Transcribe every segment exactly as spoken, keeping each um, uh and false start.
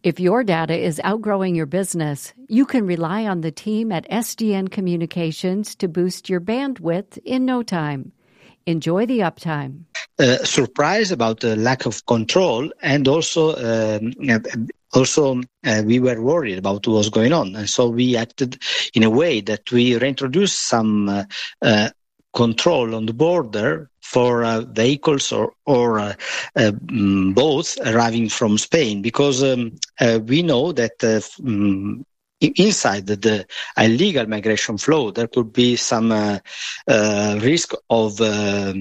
If your data is outgrowing your business, you can rely on the team at S D N Communications to boost your bandwidth in no time. Enjoy the uptime. Uh, surprised about the lack of control, and also um, also uh, we were worried about what was going on, and so we acted in a way that we reintroduced some uh, uh, control on the border for uh, vehicles or, or uh, uh, boats arriving from Spain, because um, uh, we know that uh, um, inside the, the illegal migration flow, there could be some uh, uh, risk of uh,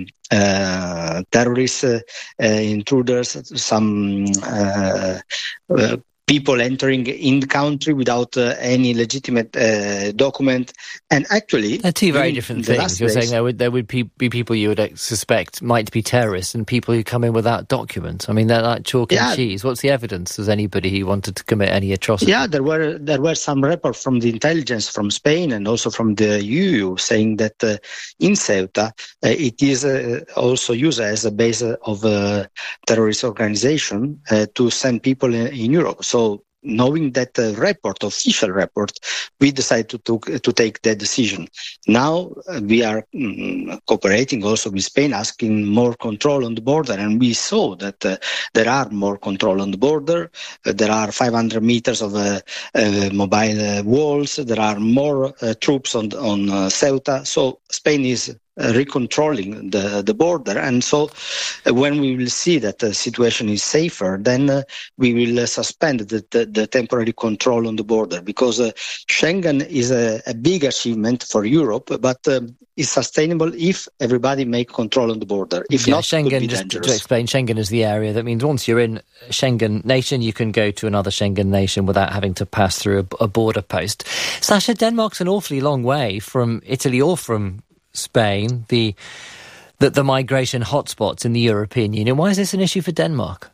uh, terrorist uh, uh, intruders, some uh, uh, people entering in the country without uh, any legitimate uh, document. And actually, they're two very different things. You're days, saying there would there would be, be people you would suspect might be terrorists, and people who come in without documents. I mean, they're like chalk and yeah. cheese. What's the evidence? Does anybody who wanted to commit any atrocity? Yeah, there were there were some reports from the intelligence from Spain and also from the E U saying that uh, in Ceuta uh, it is uh, also used as a base of a terrorist organization uh, to send people in, in Europe. So, knowing that uh, report, official report, we decided to, to to take that decision. Now uh, we are um, cooperating also with Spain, asking more control on the border, and we saw that uh, there are more control on the border. Uh, there are five hundred meters of uh, uh, mobile uh, walls. There are more uh, troops on on uh, Ceuta. So Spain is Uh, recontrolling the, the border, and so uh, when we will see that the situation is safer, then uh, we will uh, suspend the, the, the temporary control on the border, because uh, Schengen is a, a big achievement for Europe, but um, is sustainable if everybody make control on the border. If yeah, not, Schengen, it could be just dangerous. to explain, Schengen is the area that means once you're in a Schengen nation, you can go to another Schengen nation without having to pass through a, a border post. Sasha, Denmark's an awfully long way from Italy or from Spain, the, the the migration hotspots in the European Union. Why is this an issue for Denmark?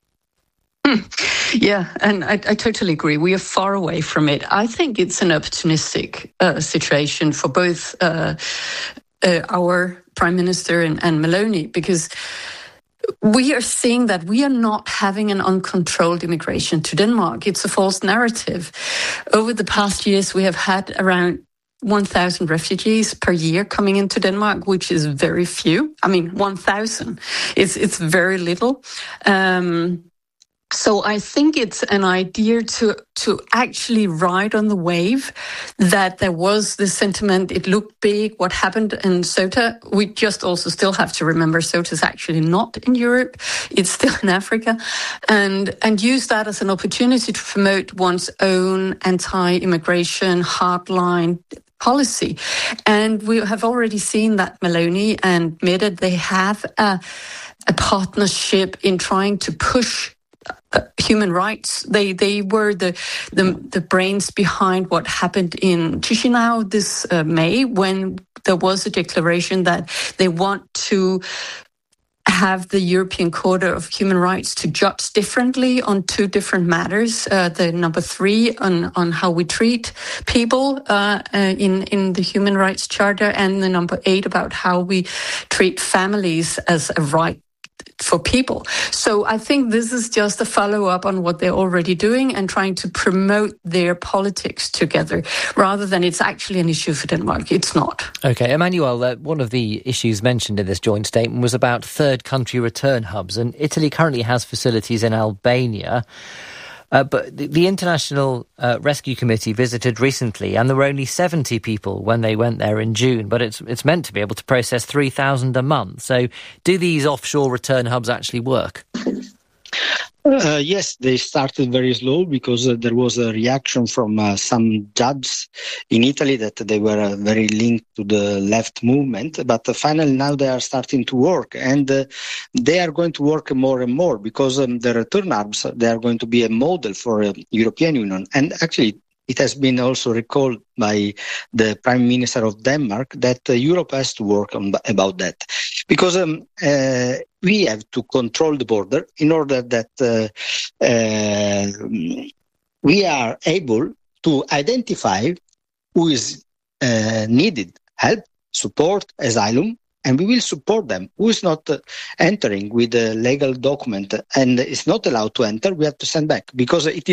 Mm. Yeah, and I, I totally agree. We are far away from it. I think it's an opportunistic uh, situation for both uh, uh, our Prime Minister and, and Meloni, because we are seeing that we are not having an uncontrolled immigration to Denmark. It's a false narrative. Over the past years, we have had around one thousand refugees per year coming into Denmark, which is very few. I mean, one thousand. It's, it's very little. Um, so I think it's an idea to, to actually ride on the wave that there was this sentiment. It looked big. What happened in Ceuta? We just also still have to remember Ceuta is actually not in Europe. It's still in Africa. And, and use that as an opportunity to promote one's own anti-immigration hardline policy. And we have already seen that Meloni and Mette, they have a, a partnership in trying to push uh, human rights. They they were the, the the brains behind what happened in Chisinau this uh, May, when there was a declaration that they want to have the European Court of Human Rights to judge differently on two different matters. Uh, the number three on, on how we treat people uh, uh, in, in the Human Rights Charter, and the number eight about how we treat families as a right for people. So I think this is just a follow-up on what they're already doing and trying to promote their politics together, rather than it's actually an issue for Denmark. It's not. OK, Emmanuel, uh, one of the issues mentioned in this joint statement was about third country return hubs, and Italy currently has facilities in Albania. Uh, but the, the International uh, Rescue Committee visited recently, and there were only seventy people when they went there in June, but it's it's meant to be able to process three thousand a month. So do these offshore return hubs actually work? Uh, yes, they started very slow because uh, there was a reaction from uh, some judges in Italy that they were uh, very linked to the left movement. But uh, finally now they are starting to work, and uh, they are going to work more and more, because um, the return hubs, they are going to be a model for uh, European Union. And actually, it has been also recalled by the Prime Minister of Denmark that uh, Europe has to work on about that, because um, uh, we have to control the border in order that uh, uh, we are able to identify who is uh, needed help, support, asylum, and we will support them. Who is not uh, entering with a legal document and is not allowed to enter, we have to send back, because it is